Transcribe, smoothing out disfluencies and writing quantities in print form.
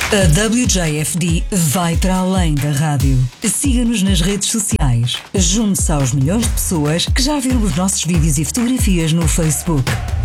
A WJFD vai para além da rádio. Siga-nos nas redes sociais. Junte-se aos milhões de pessoas que já viram os nossos vídeos e fotografias no Facebook.